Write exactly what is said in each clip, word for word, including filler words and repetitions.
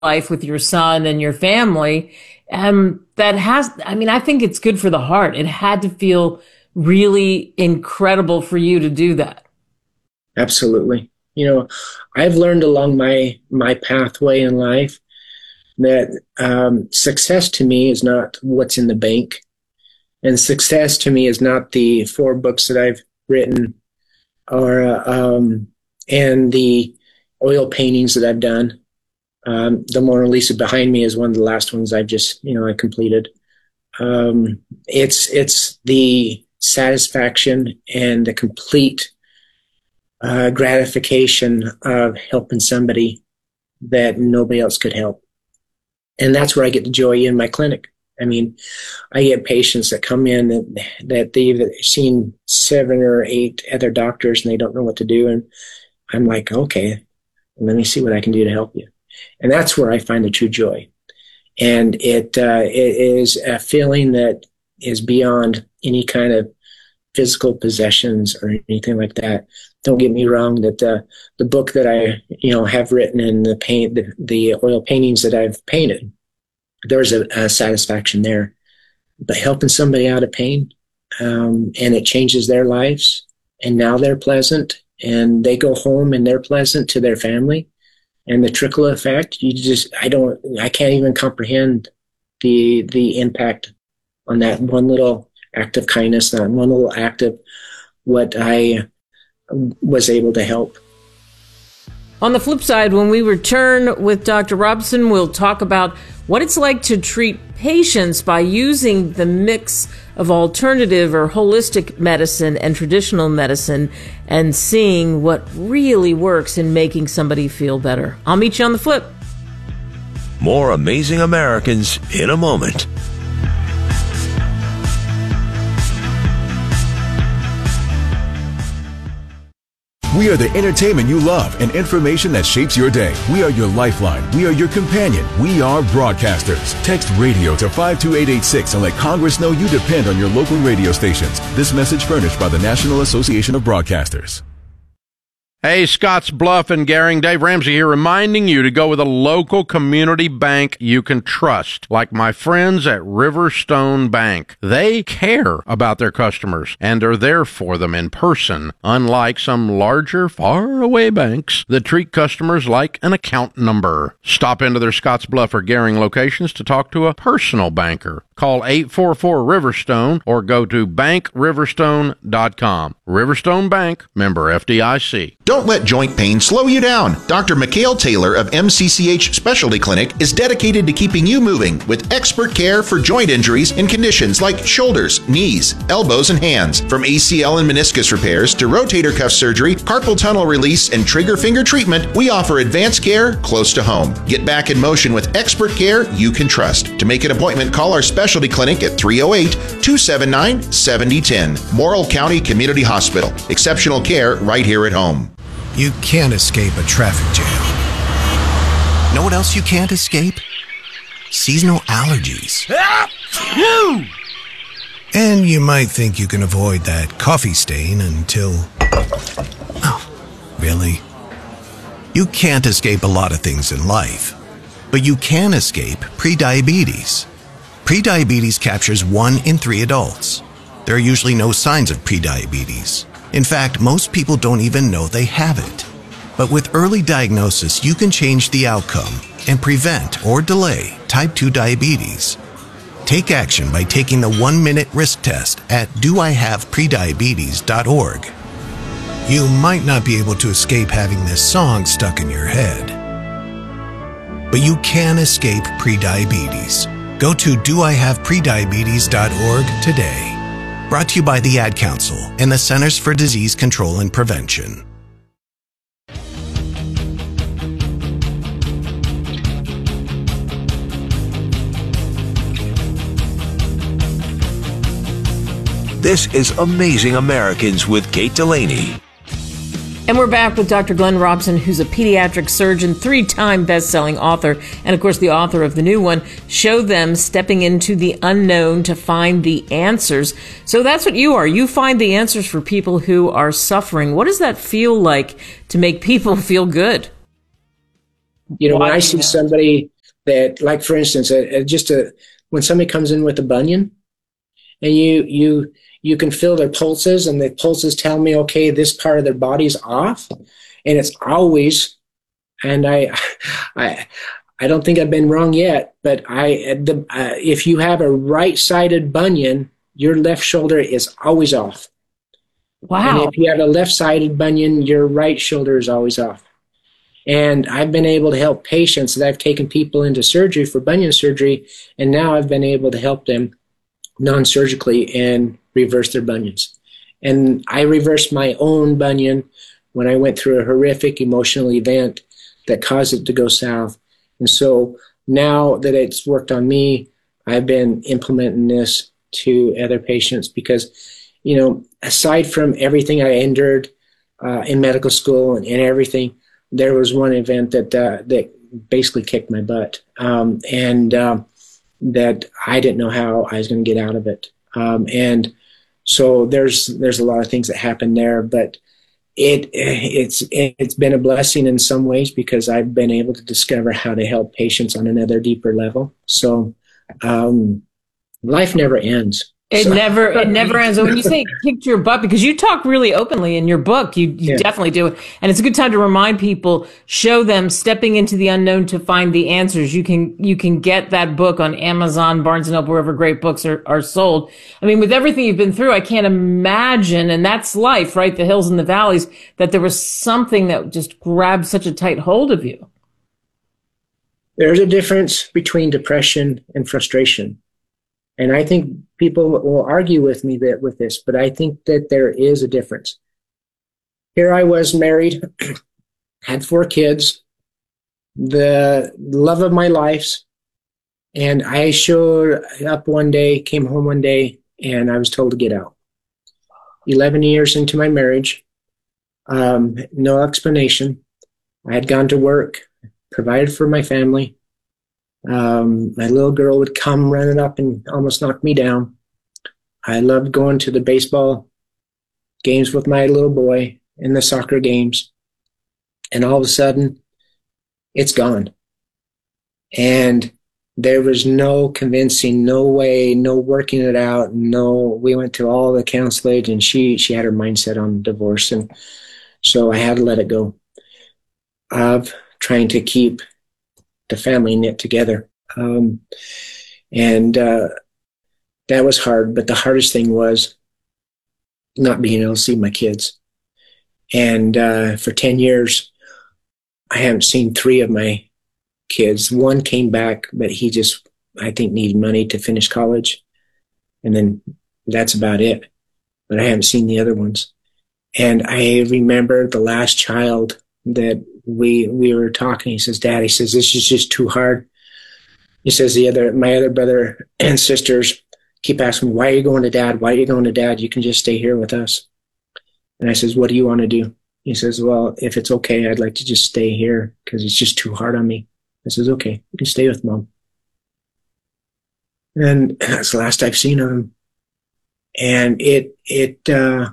life with your son and your family. Um, that has, I mean, I think it's good for the heart. It had to feel really incredible for you to do that. Absolutely. You know, I've learned along my, my pathway in life that um, success to me is not what's in the bank. And success to me is not the four books that I've written or, uh, um, and the oil paintings that I've done. Um, the Mona Lisa behind me is one of the last ones I've just, you know, I completed. Um, it's, it's the satisfaction and the complete uh, gratification of helping somebody that nobody else could help. And that's where I get the joy in my clinic. I mean, I get patients that come in that, that they've seen seven or eight other doctors and they don't know what to do. And I'm like, okay, let me see what I can do to help you. And that's where I find the true joy. And it, uh, it is a feeling that is beyond any kind of physical possessions or anything like that. Don't get me wrong, that the, the book that I, you know, have written and the paint, the, the oil paintings that I've painted, there's a, a satisfaction there. But helping somebody out of pain, um, and it changes their lives, and now they're pleasant, and they go home and they're pleasant to their family, and the trickle effect, you just, I don't, I can't even comprehend the, the impact on that one little act of kindness, that one little act of what I was able to help. On the flip side, when we return with Doctor Robson, we'll talk about what it's like to treat patients by using the mix of alternative or holistic medicine and traditional medicine and seeing what really works in making somebody feel better. I'll meet you on the flip. More Amazing Americans in a moment. We are the entertainment you love and information that shapes your day. We are your lifeline. We are your companion. We are broadcasters. Text radio to five two eight eight six and let Congress know you depend on your local radio stations. This message furnished by the National Association of Broadcasters. Hey, Scotts Bluff and Gering, Dave Ramsey here, reminding you to go with a local community bank you can trust, like my friends at Riverstone Bank. They care about their customers and are there for them in person, unlike some larger, far-away banks that treat customers like an account number. Stop into their Scotts Bluff or Gering locations to talk to a personal banker. Call eight four four Riverstone or go to bank riverstone dot com. Riverstone Bank, member F D I C. Don't let joint pain slow you down. Doctor Mikhail Taylor of M C C H Specialty Clinic is dedicated to keeping you moving with expert care for joint injuries and conditions like shoulders, knees, elbows, and hands. From A C L and meniscus repairs to rotator cuff surgery, carpal tunnel release, and trigger finger treatment, we offer advanced care close to home. Get back in motion with expert care you can trust. To make an appointment, call our specialty clinic at three oh eight, two seven nine, seven oh one oh. Morrill County Community Hospital. Exceptional care right here at home. You can't escape a traffic jam. Know what else you can't escape? Seasonal allergies. And you might think you can avoid that coffee stain until... Oh, really? You can't escape a lot of things in life, but you can escape prediabetes. Prediabetes captures one in three adults. There are usually no signs of prediabetes. In fact, most people don't even know they have it. But with early diagnosis, you can change the outcome and prevent or delay type two diabetes. Take action by taking the one-minute risk test at do I have prediabetes dot org. You might not be able to escape having this song stuck in your head, but you can escape prediabetes. Go to do I have prediabetes dot org today. Brought to you by the Ad Council and the Centers for Disease Control and Prevention. This is Amazing Americans with Kate Delaney. And we're back with Doctor Glenn Robson, who's a pediatric surgeon, three-time best-selling author, and of course the author of the new one, Show Them, Stepping Into the Unknown to Find the Answers. So that's what you are. You find the answers for people who are suffering. What does that feel like to make people feel good? You know, when I see somebody that, like for instance, a, a, just a when somebody comes in with a bunion, and you you you can feel their pulses, and the pulses tell me, okay, this part of their body's off, and it's always, and I I I don't think I've been wrong yet, but I the uh, if you have a right-sided bunion, your left shoulder is always off. Wow. And if you have a left-sided bunion, your right shoulder is always off. And I've been able to help patients that I've taken people into surgery for bunion surgery, and now I've been able to help them non-surgically and reverse their bunions. And I reversed my own bunion when I went through a horrific emotional event that caused it to go south. And so now that it's worked on me, I've been implementing this to other patients because, you know, aside from everything I endured uh, in medical school and, and everything, there was one event that uh, that basically kicked my butt, um, and um, that I didn't know how I was going to get out of it. Um, and so there's there's a lot of things that happened there, but it it's it's been a blessing in some ways because I've been able to discover how to help patients on another deeper level. So um, life never ends. It So- never, it never ends. And when you say it kicked your butt, because you talk really openly in your book, you, you Yeah. definitely do. And it's a good time to remind people, show them stepping into the unknown to find the answers. You can, you can get that book on Amazon, Barnes and Noble, wherever great books are, are sold. I mean, with everything you've been through, I can't imagine, and that's life, right? The hills and the valleys, that there was something that just grabbed such a tight hold of you. There's a difference between depression and frustration. And I think people will argue with me that with this, but I think that there is a difference. Here I was married, had four kids, the love of my life, and I showed up one day, came home one day, and I was told to get out. eleven years into my marriage, um, no explanation. I had gone to work, provided for my family. Um, my little girl would come running up and almost knock me down. I loved going to the baseball games with my little boy and the soccer games. And all of a sudden, it's gone. And there was no convincing, no way, no working it out. No, we went to all the counseling, and she, she had her mindset on divorce. And so I had to let it go of trying to keep the family knit together. Um, and uh, that was hard. But the hardest thing was not being able to see my kids. And uh, for ten years, I haven't seen three of my kids. One came back, but he just, I think, needed money to finish college. And then that's about it. But I haven't seen the other ones. And I remember the last child that we we were talking. He says, Dad, he says, this is just too hard. He says, the other, my other brother and sisters keep asking me, why are you going to Dad? Why are you going to Dad? You can just stay here with us. And I says, what do you want to do? He says, well, if it's okay, I'd like to just stay here because it's just too hard on me. I says, okay, you can stay with Mom. And that's the last I've seen of him. And it, it, uh,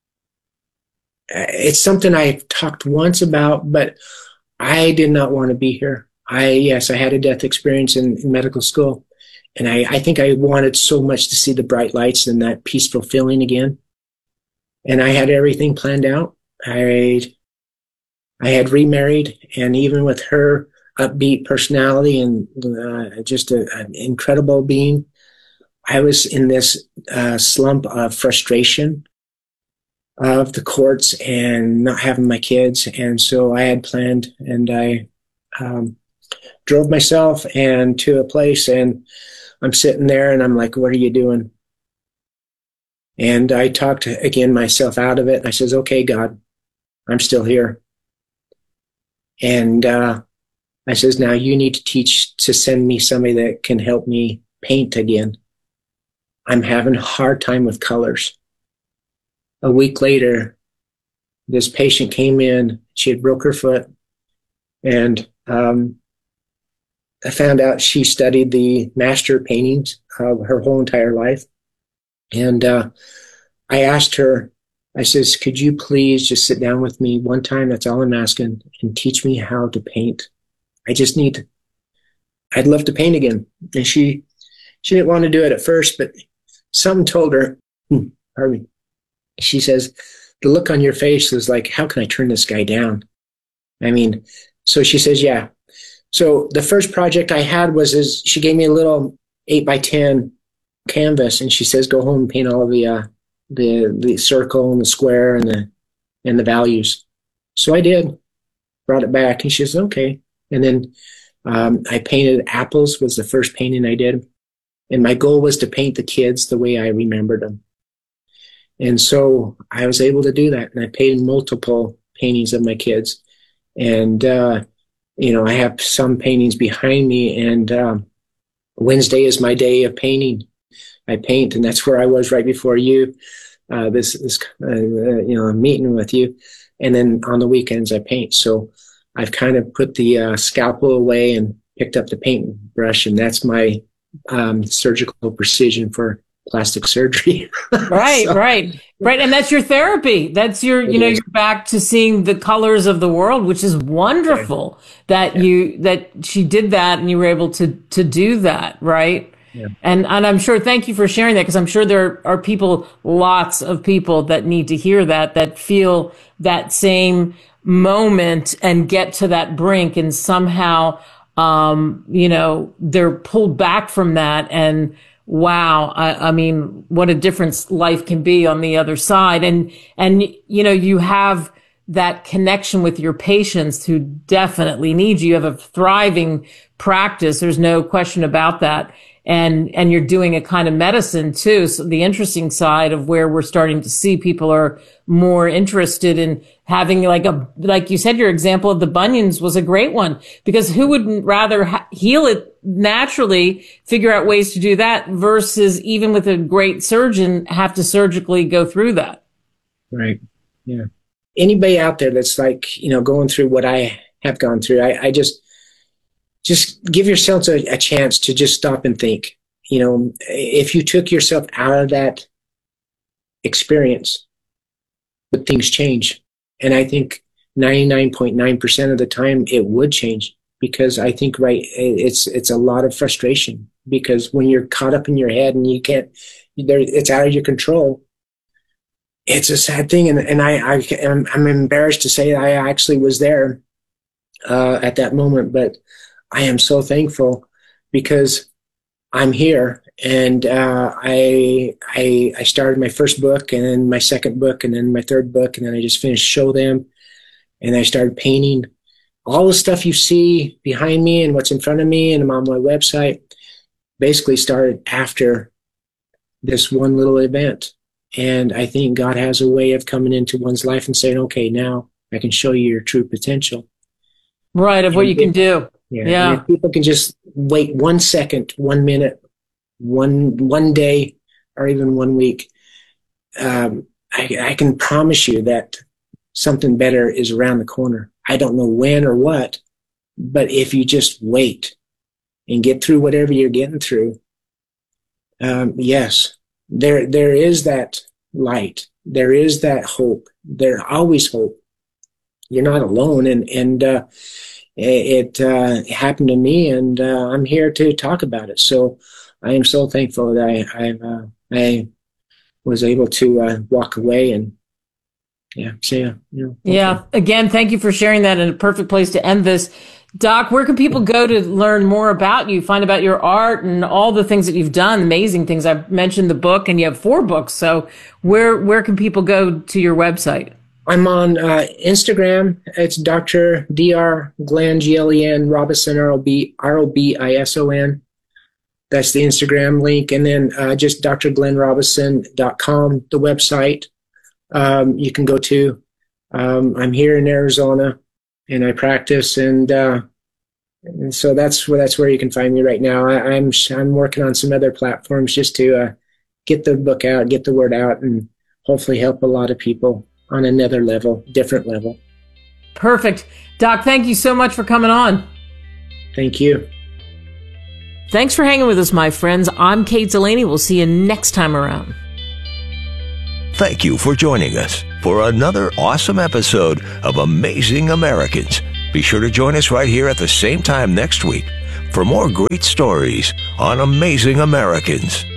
it's something I've talked once about, but I did not want to be here. I, yes, I had a death experience in, in medical school. And I, I think I wanted so much to see the bright lights and that peaceful feeling again. And I had everything planned out. I, I had remarried, and even with her upbeat personality and uh, just a, an incredible being, I was in this uh, slump of frustration of the courts and not having my kids. And so I had planned, and I um, drove myself and to a place, and I'm sitting there and I'm like, what are you doing? And I talked again myself out of it. I says, okay, God, I'm still here. And uh, I says, now you need to teach to send me somebody that can help me paint again. I'm having a hard time with colors. A week later, this patient came in. She had broke her foot, and um, I found out she studied the master paintings of her whole entire life. And uh, I asked her, I says, could you please just sit down with me one time, that's all I'm asking, and teach me how to paint. I just need, I'd love to paint again. And she, she didn't want to do it at first, but something told her, hmm, pardon me. She says, the look on your face is like, how can I turn this guy down? I mean, so she says, yeah. So the first project I had was, is she gave me a little eight by ten canvas, and she says, go home and paint all of the, uh, the, the circle and the square and the, and the values. So I did, brought it back, and she says, okay. And then um, I painted apples, was the first painting I did. And my goal was to paint the kids the way I remembered them. And so I was able to do that. And I painted multiple paintings of my kids. And, uh, you know, I have some paintings behind me, and um, Wednesday is my day of painting. I paint, and that's where I was right before you, uh, this, this uh, you know, meeting with you. And then on the weekends I paint. So I've kind of put the uh, scalpel away and picked up the paintbrush, and that's my um, surgical precision for plastic surgery. Right, so, right, right. And that's your therapy. That's your, you know, is. You're back to seeing the colors of the world, which is wonderful yeah. that yeah. you, that she did that and you were able to, to do that. Right. Yeah. And, and I'm sure, thank you for sharing that, because I'm sure there are people, lots of people that need to hear that, that feel that same moment and get to that brink, and somehow, um, you know, they're pulled back from that. And wow, I, I mean, what a difference life can be on the other side. And, and, you know, you have that connection with your patients who definitely need you. You have a thriving practice. There's no question about that. And, and you're doing a kind of medicine too. So the interesting side of where we're starting to see people are more interested in having, like a, like you said, your example of the bunions was a great one, because who would rather ha- heal it naturally, figure out ways to do that, versus even with a great surgeon have to surgically go through that. Right. Yeah. Anybody out there that's like, you know, going through what I have gone through, I, I just, just give yourself a, a chance to just stop and think. You know, if you took yourself out of that experience, would things change? And I think ninety-nine point nine percent of the time it would change, because I think, right, it's it's a lot of frustration, because when you're caught up in your head and you can't, there, it's out of your control. It's a sad thing, and and I, I am I'm embarrassed to say I actually was there uh, at that moment, but I am so thankful, because I'm here, and uh, I, I I started my first book, and then my second book, and then my third book, and then I just finished Show Them, and I started painting. All the stuff you see behind me and what's in front of me and on my website basically started after this one little event. And I think God has a way of coming into one's life and saying, okay, now I can show you your true potential. Right, of what you can do. Yeah. yeah. If people can just wait one second, one minute, one one day, or even one week, um, I, I can promise you that something better is around the corner. I don't know when or what, but if you just wait and get through whatever you're getting through, um, yes, there there is that light. There is that hope. There's always hope. You're not alone, and and uh, it, it uh, happened to me, and uh, I'm here to talk about it. So I am so thankful that I I, uh, I was able to uh, walk away and yeah, say yeah, you know, okay. Yeah. Again, thank you for sharing that, and a perfect place to end this. Doc, where can people go to learn more about you, find about your art and all the things that you've done, amazing things? I've mentioned the book, and you have four books. So where where can people go to your website? I'm on uh, Instagram. It's Doctor D R Glenn, G L E N, Robison, R O B I S O N. That's the Instagram link. And then uh, just d r glenn robison dot com, the website. Um, you can go to. Um, I'm here in Arizona, and I practice, and, uh, and so that's where that's where you can find me right now. I, I'm I'm working on some other platforms just to uh, get the book out, get the word out, and hopefully help a lot of people on another level, different level. Perfect. Doc, thank you so much for coming on. Thank you. Thanks for hanging with us, my friends. I'm Kate Delaney. We'll see you next time around. Thank you for joining us for another awesome episode of Amazing Americans. Be sure to join us right here at the same time next week for more great stories on Amazing Americans.